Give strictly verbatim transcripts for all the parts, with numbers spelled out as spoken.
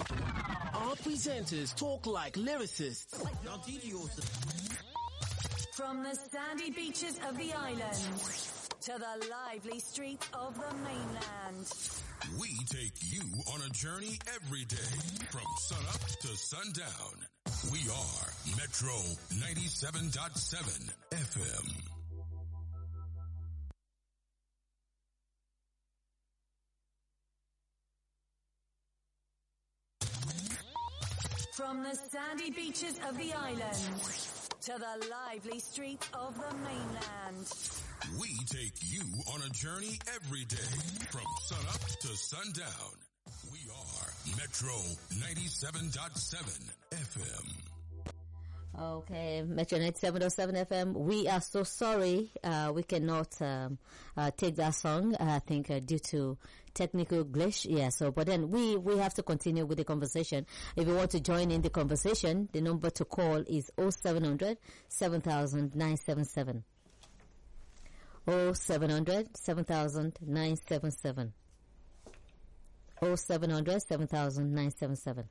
Our presenters talk like lyricists. Now, D J also. From the sandy beaches of the island to the lively streets of the mainland, we take you on a journey every day from sunup to sundown. We are Metro ninety-seven point seven F M. from the sandy beaches of the island to the lively streets of the mainland, we take you on a journey every day from sunup to sundown. We are Metro ninety-seven point seven F M. Okay, Metro ninety-seven point seven F M. We are so sorry uh, we cannot um, uh, take that song, uh, I think, uh, due to technical glitch. Yeah, so, but then we, we have to continue with the conversation. If you want to join in the conversation, the number to call is oh seven hundred, seven thousand, nine seven seven. oh seven hundred, seven thousand, nine seven seven. oh seven hundred, seven thousand, nine seven seven.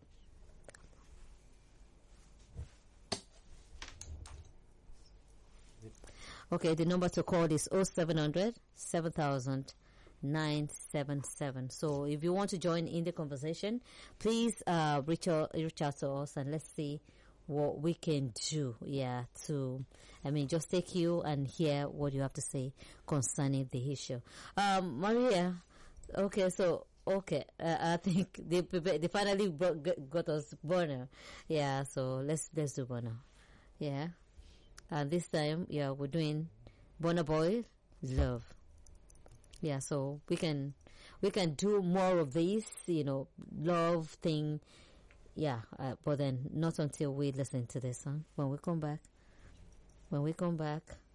Okay, the number to call is oh seven hundred, seven thousand, nine seven seven. So if you want to join in the conversation, please uh, reach out, reach out to us and let's see what we can do. Yeah, to, I mean, just take you and hear what you have to say concerning the issue. Um, Maria, okay, so, okay, uh, I think they, they finally brought, got us Burna. Yeah, so let's, let's do Burna. Yeah. And this time, yeah, we're doing Burna Boy Love. Yeah, so we can we can do more of this, you know, love thing. Yeah, uh, but then not until we listen to this song. When we come back, when we come back.